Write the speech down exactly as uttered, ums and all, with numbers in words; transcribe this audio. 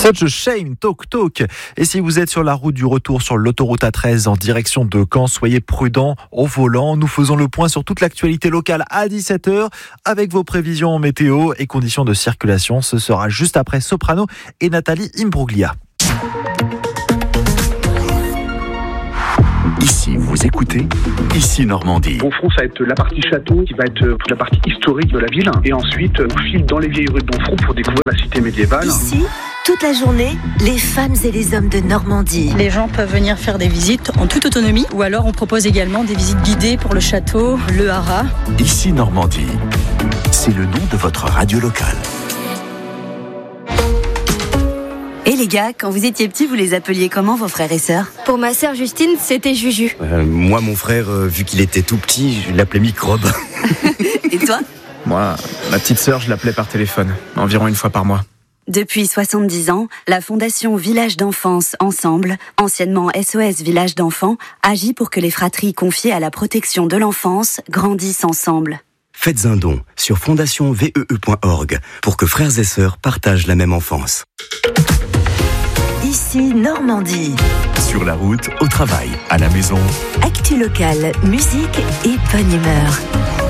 Such a Shame, Talk Talk. Et si vous êtes sur la route du retour sur l'autoroute A treize en direction de Caen, soyez prudents au volant. Nous faisons le point sur toute l'actualité locale à dix-sept heures avec vos prévisions météo et conditions de circulation. Ce sera juste après Soprano et Nathalie Imbruglia. Ici, vous écoutez Ici Normandie. Donfront, ça va être la partie château, qui va être toute la partie historique de la ville. Et ensuite, on file dans les vieilles rues de Donfront pour découvrir la cité médiévale. Ici, toute la journée, les femmes et les hommes de Normandie. Les gens peuvent venir faire des visites en toute autonomie. Ou alors, on propose également des visites guidées pour le château, le haras. Ici Normandie, c'est le nom de votre radio locale. Et les gars, quand vous étiez petits, vous les appeliez comment vos frères et sœurs ? Pour ma sœur Justine, c'était Juju. Euh, moi, mon frère, euh, vu qu'il était tout petit, je l'appelais Microbe. Et toi ? Moi, ma petite sœur, je l'appelais par téléphone, environ une fois par mois. Depuis soixante-dix ans, la Fondation Village d'Enfance Ensemble, anciennement S O S Village d'Enfants, agit pour que les fratries confiées à la protection de l'enfance grandissent ensemble. Faites un don sur fondation v e e point org pour que frères et sœurs partagent la même enfance. Ici Normandie. Sur la route, au travail, à la maison. Actu locale, musique et bonne humeur.